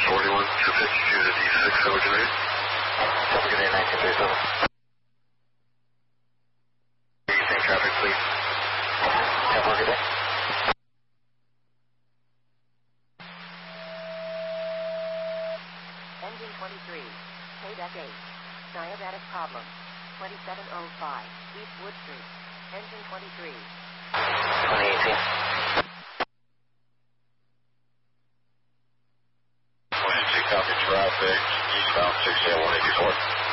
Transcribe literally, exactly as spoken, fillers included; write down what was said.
forty-one, two fifty-two to D six, how would you read? Delta Good Day nineteen thirty-seven. Same traffic, please. Have a good day. Engine twenty-three, K D E C eight, diabatic problem, twenty-seven oh five, East Wood Street. Engine twenty-three. twenty eighteen. twenty-two, copy traffic, eastbound six eight one eighty-four.